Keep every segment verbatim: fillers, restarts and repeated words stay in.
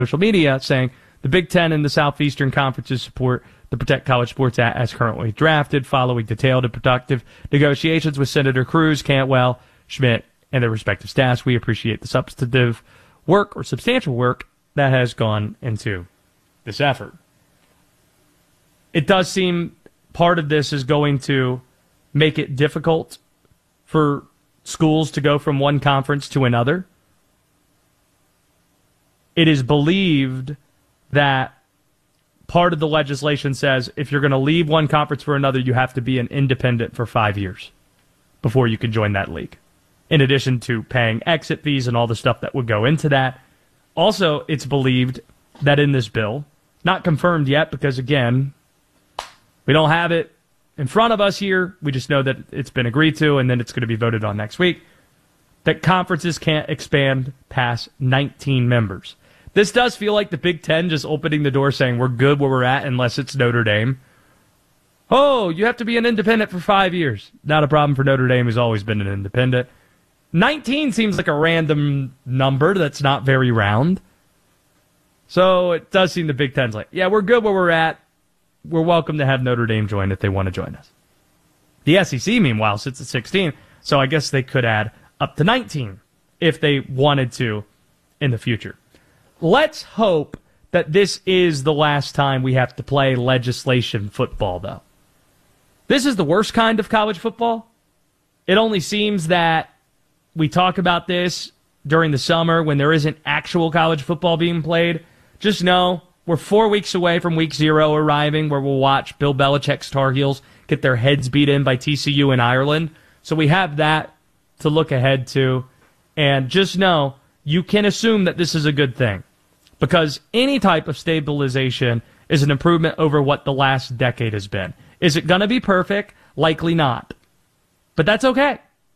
social media saying the Big Ten and the Southeastern Conferences support the Protect College Sports Act as currently drafted, following detailed and productive negotiations with Senator Cruz, Cantwell, Schmidt, and their respective staffs. We appreciate the substantive work or substantial work that has gone into this effort. It does seem part of this is going to make it difficult for schools to go from one conference to another. It is believed that part of the legislation says if you're going to leave one conference for another, you have to be an independent for five years before you can join that league, in addition to paying exit fees and all the stuff that would go into that. Also, it's believed that in this bill, not confirmed yet because, again, we don't have it in front of us here. We just know that it's been agreed to, and then it's going to be voted on next week, that conferences can't expand past nineteen members. This does feel like the Big Ten just opening the door saying we're good where we're at unless it's Notre Dame. Oh, you have to be an independent for five years. Not a problem for Notre Dame, who's always been an independent. nineteen seems like a random number that's not very round. So it does seem the Big Ten's like, yeah, we're good where we're at. We're welcome to have Notre Dame join if they want to join us. The S E C, meanwhile, sits at sixteen, so I guess they could add up to nineteen if they wanted to in the future. Let's hope that this is the last time we have to play legislation football, though. This is the worst kind of college football. It only seems that we talk about this during the summer when there isn't actual college football being played. Just know we're four weeks away from week zero arriving, where we'll watch Bill Belichick's Tar Heels get their heads beat in by T C U in Ireland. So we have that to look ahead to. And just know you can assume that this is a good thing, because any type of stabilization is an improvement over what the last decade has been. Is it going to be perfect? Likely not. But that's okay.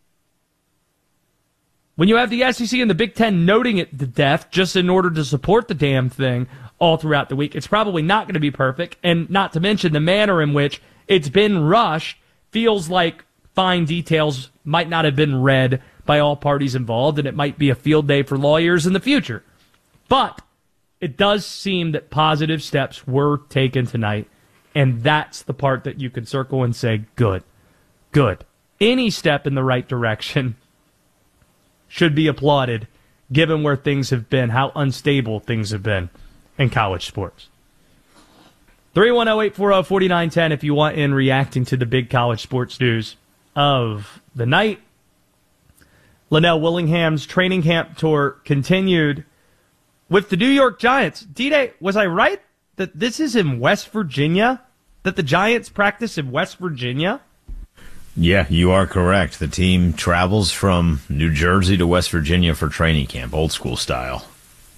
When you have the S E C and the Big Ten noting it to death just in order to support the damn thing all throughout the week, it's probably not going to be perfect. And not to mention the manner in which it's been rushed feels like fine details might not have been read by all parties involved, and it might be a field day for lawyers in the future. But it does seem that positive steps were taken tonight, and that's the part that you can circle and say, good, good. Any step in the right direction should be applauded, given where things have been, how unstable things have been in college sports. three one zero, eight four zero, four nine one zero if you want in reacting to the big college sports news of the night. Linnell Willingham's training camp tour continued with the New York Giants. D-Day, was I right that this is in West Virginia? That the Giants practice in West Virginia? Yeah, you are correct. The team travels from New Jersey to West Virginia for training camp, old school style.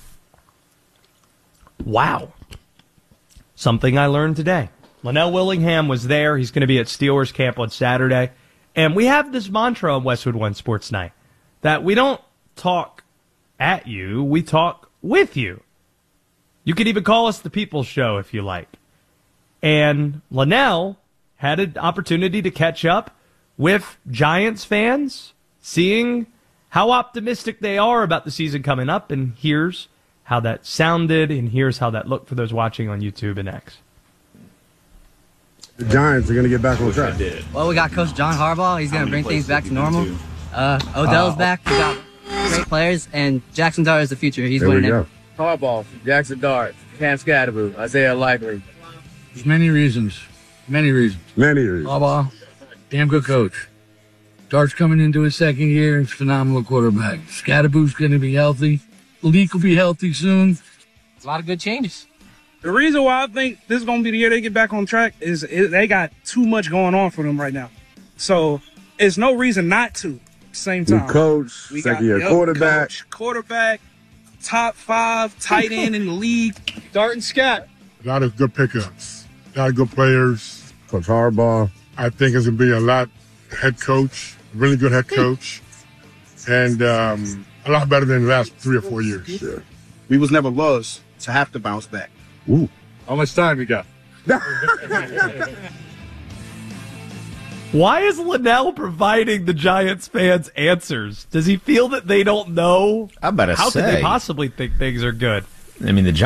Wow. Something I learned today. Linnell Willingham was there. He's going to be at Steelers camp on Saturday. And we have this mantra on Westwood One Sports Night, that we don't talk at you, we talk with you. You could even call us the People's Show if you like. And Linnell had an opportunity to catch up with Giants fans, seeing how optimistic they are about the season coming up, and here's how that sounded, and here's how that looked for those watching on YouTube and X. The Giants are going to get back on track. Well, we got Coach John Harbaugh. He's going to bring things back to normal. Uh, Odell's uh, back. We got great players, and Jackson Dart is the future. He's there winning it. Harbaugh, Jackson Dart, Cam Scatterboo, Isaiah Likely. There's many reasons. Many reasons. Many reasons. Harbaugh, damn good coach. Dart's coming into his second year. He's a phenomenal quarterback. Scatterboo's going to be healthy. Leak will be healthy soon. A lot of good changes. The reason why I think this is going to be the year they get back on track is it, they got too much going on for them right now. So it's no reason not to at the same time. New coach, we second got, year yep, quarterback. Coach, quarterback, top five, tight end in the league. Dart and Scott. A lot of good pickups. A lot of good players. Coach Harbaugh. I think it's going to be a lot head coach, really good head coach, and um, a lot better than the last three or four years. Yeah. We was never lost to have to bounce back. Ooh. How much time we got? Why is Linnell providing the Giants fans answers? Does he feel that they don't know? I better How say. could they possibly think things are good? I mean, the Giants